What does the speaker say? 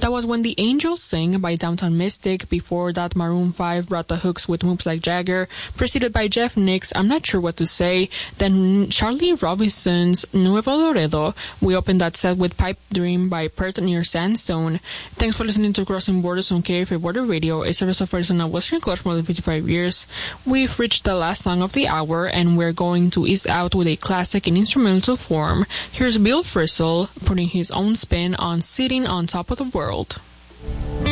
That was When the Angels Sing by Downtown Mystic. Before that, Maroon 5 brought the hooks with Moves Like Jagger, preceded by Jeff Nicks, I'm Not Sure What to Say. Then Charlie Robinson's Nuevo Laredo. We opened that set with Pipe Dream by Perth Near Sandstone. Thanks for listening to Crossing Borders on KFA Border Radio, a service of Arizona Western Clutch for more than 55 years. We've reached the last song of the hour, and we're going to ease out with a classic in instrumental form. Here's Bill Frisell putting his own spin on Sitting on Top of the World.